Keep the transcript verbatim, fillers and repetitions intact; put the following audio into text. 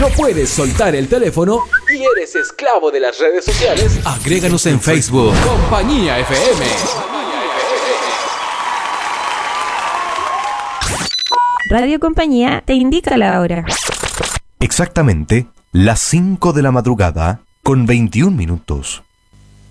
¿No puedes soltar el teléfono y eres esclavo de las redes sociales? Agréganos en Facebook. Compañía F M. Radio Compañía te indica la hora. Exactamente las cinco de la madrugada con veintiún minutos.